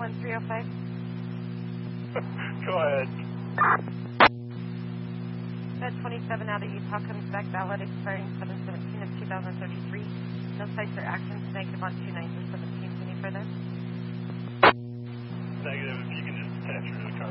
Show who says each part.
Speaker 1: 1305.
Speaker 2: Go ahead.
Speaker 1: Fed 27 out of Utah comes back valid expiring 7/17 of 2033. No sites or actions negative on 29 for 17. Any further?
Speaker 2: Negative. If you can just attach her to the car.